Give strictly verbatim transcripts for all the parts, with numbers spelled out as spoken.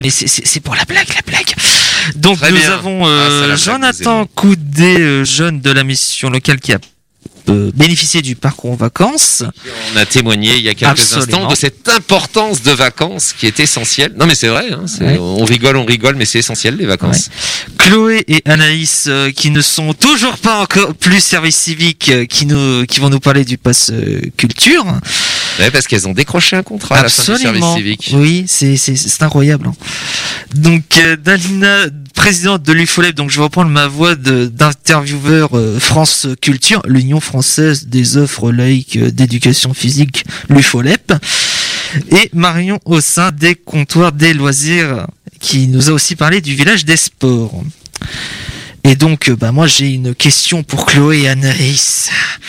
Mais c'est, c'est, c'est pour la blague, la blague. Donc Très nous bien. avons euh, Ah, Jonathan Coudet, euh, jeune de la mission locale qui a euh, bénéficié du parcours vacances. On a témoigné il y a quelques Absolument. instants de cette importance de vacances qui est essentielle. Non mais c'est vrai, hein, c'est, Ouais. on rigole, on rigole, mais c'est essentiel les vacances. Ouais. Chloé et Anaïs euh, qui ne sont toujours pas encore plus service civique, euh, qui nous, qui vont nous parler du pass euh, culture. Ouais, parce qu'elles ont décroché un contrat à la fin du service Absolument. civique. Oui, c'est, c'est, c'est incroyable. hein. Donc, euh, Dalina, présidente de l'U F O L E P, donc je vais reprendre ma voix de, d'intervieweur euh, France Culture, l'Union française des offres laïques euh, d'éducation physique, l'U F O L E P, et Marion au sein des comptoirs des loisirs, qui nous a aussi parlé du village des sports. Et donc, euh, bah, moi, j'ai une question pour Chloé et Anaïs.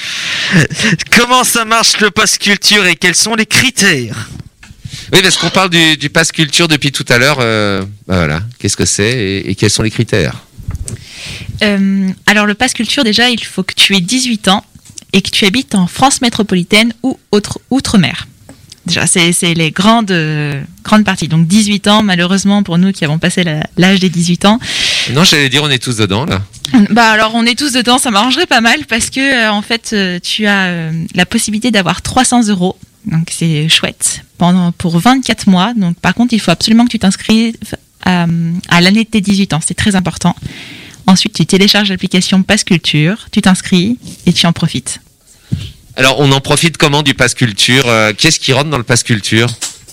Comment ça marche le pass culture et quels sont les critères? Oui, parce qu'on parle du, du pass culture depuis tout à l'heure. Euh, bah voilà, qu'est-ce que c'est et, et quels sont les critères? Euh, alors le pass culture, déjà, il faut que tu aies dix-huit ans et que tu habites en France métropolitaine ou autre, outre-mer. Déjà, c'est, c'est les grandes, euh, grandes parties. Donc dix-huit ans, malheureusement, pour nous qui avons passé la, l'âge des dix-huit ans. Non, j'allais dire on est tous dedans là. Bah alors on est tous dedans, ça m'arrangerait pas mal parce que euh, en fait euh, tu as euh, la possibilité d'avoir trois cents euros, donc c'est chouette, pendant, pour vingt-quatre mois. Donc par contre il faut absolument que tu t'inscrives à, à l'année de tes dix-huit ans, c'est très important. Ensuite tu télécharges l'application Pass Culture, tu t'inscris et tu en profites. Alors on en profite comment du pass culture? euh, Qu'est-ce qui rentre dans le pass culture,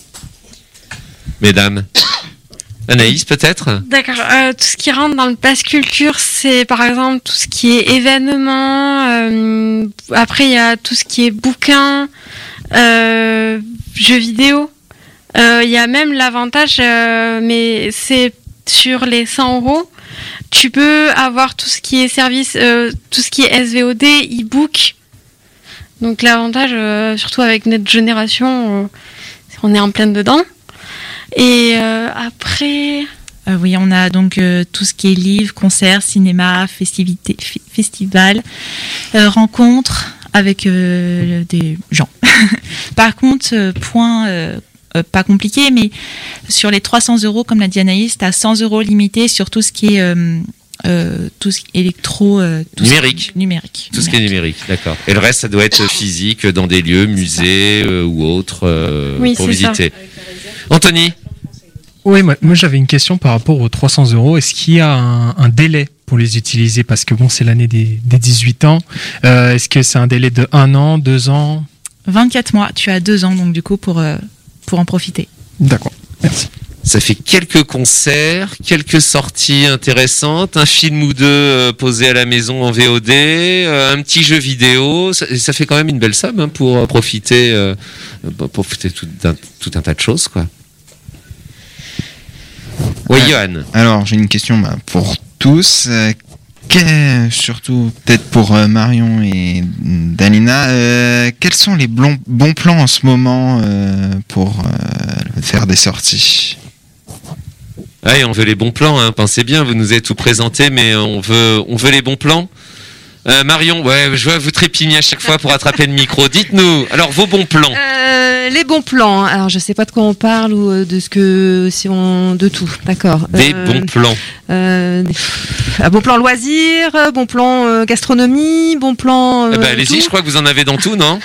mesdames? Anaïs peut-être? D'accord. Euh, tout ce qui rentre dans le pass culture, c'est par exemple tout ce qui est événements. Euh, après, il y a tout ce qui est bouquins, euh, jeux vidéo. Euh, Il y a même l'avantage, euh, mais c'est sur les cent euros. Tu peux avoir tout ce qui est service, euh, tout ce qui est S V O D, e-book. Donc l'avantage, euh, surtout avec notre génération, euh, c'est qu'on est en pleine dedans. Et euh, après... Euh, oui, on a donc euh, tout ce qui est livres, concerts, cinéma, festivités, f- festivals, euh, rencontres avec euh, des gens. Par contre, euh, point euh, euh, pas compliqué, mais sur les trois cents euros, comme l'a dit Anaïs, tu as cent euros limités sur tout ce qui est euh, euh, tout ce qui est électro... Euh, tout Numérique. Ce qui est numérique. Tout ce qui est numérique, d'accord. Et le reste, ça doit être physique, dans des lieux, musées euh, ou autres, euh, Oui, pour c'est visiter. Anthony? Oui, moi, moi j'avais une question par rapport aux trois cents euros. Est-ce qu'il y a un, un délai pour les utiliser? Parce que bon, c'est l'année des, des dix-huit ans. Euh, est-ce que c'est un délai de un an, deux ans? vingt-quatre mois, tu as deux ans donc du coup pour, euh, pour en profiter. D'accord, merci. Ça fait quelques concerts, quelques sorties intéressantes, un film ou deux euh, posé à la maison en V O D, euh, un petit jeu vidéo. Ça, ça fait quand même une belle somme hein, pour euh, profiter, euh, pour profiter tout d'un, tout un tas de choses, quoi. Oui, Ouais. Johan. Alors, j'ai une question bah, pour tous, euh, que- surtout peut-être pour euh, Marion et Dalina. Euh, quels sont les blons- bons plans en ce moment euh, pour euh, faire des sorties? Ah, et on veut les bons plans, hein. Pensez bien, vous nous avez tout présenté, mais on veut, on veut les bons plans. Euh, Marion, ouais, je vois vous trépigner à chaque fois pour attraper le micro. Dites-nous, alors vos bons plans. Euh, les bons plans. Alors je sais pas de quoi on parle ou euh, de ce que si on de tout. D'accord. Des Euh, bons plans. Euh, des- ah, bon plan loisirs, bon plan euh, gastronomie, bon plan. Euh, Eh ben, allez-y, tout. je crois que vous en avez dans tout, non?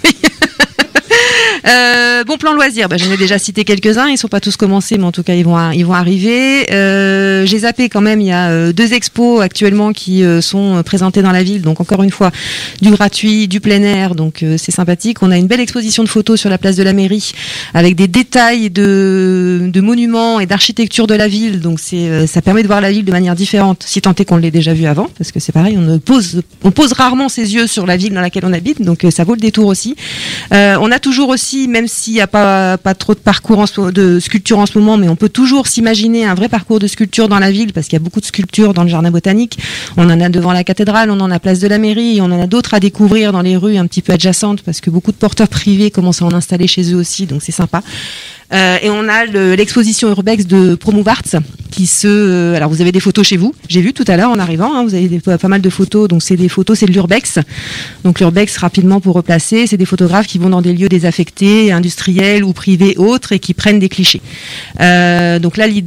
Euh, bon plan loisirs, bah, j'en ai déjà cité quelques-uns, ils sont pas tous commencés, mais en tout cas ils vont, ils vont arriver. Euh, j'ai zappé quand même, il y a euh, deux expos actuellement qui euh, sont euh, présentés dans la ville, donc encore une fois du gratuit, du plein air, donc euh, c'est sympathique. On a une belle exposition de photos sur la place de la mairie avec des détails de, de monuments et d'architecture de la ville, donc c'est, euh, ça permet de voir la ville de manière différente, si tant est qu'on l'ait déjà vu avant, parce que c'est pareil, on ne pose, on pose rarement ses yeux sur la ville dans laquelle on habite, donc euh, ça vaut le détour aussi. Euh, on a toujours aussi, même s'il n'y a pas, pas trop de parcours en ce- de sculpture en ce moment, mais on peut toujours s'imaginer un vrai parcours de sculpture dans la ville, parce qu'il y a beaucoup de sculptures dans le jardin botanique. On en a devant la cathédrale, on en a place de la mairie, et on en a d'autres à découvrir dans les rues un petit peu adjacentes, parce que beaucoup de porteurs privés commencent à en installer chez eux aussi, donc c'est sympa. Euh, et on a le- l'exposition Urbex de Promouvarts qui se... euh, alors vous avez des photos chez vous, j'ai vu tout à l'heure en arrivant, hein, vous avez des, pas mal de photos, donc c'est des photos, c'est de l'Urbex. Donc l'Urbex, rapidement pour replacer, c'est des photographes qui vont dans des lieux désaffectés, industriels ou privés autres, et qui prennent des clichés. Euh, donc là l'idée